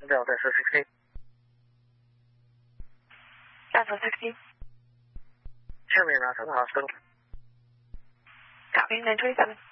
Delta, so 16. Delta 16. Show me around to the hospital. Copy, 927.